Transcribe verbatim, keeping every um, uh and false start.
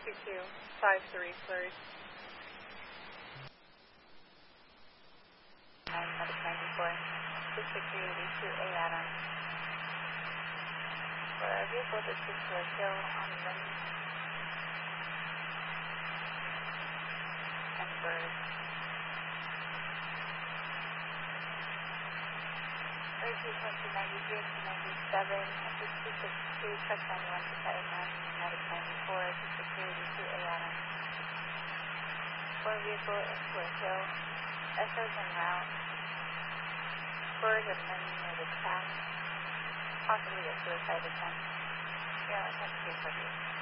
two two five three, please. Medic ninety-four, six security two A Adam. For a vehicle that took to a hill on Lynn and Bird. Frequency ninety-three to ninety-seven, six two six two, truck ninety-one to ninety-nine, Medic ninety-four, six security two A Adam. For a vehicle into a hill, S Os en route, Bird and Lynn near the track, possibly a suicide attempt. Yeah, that's pretty funny.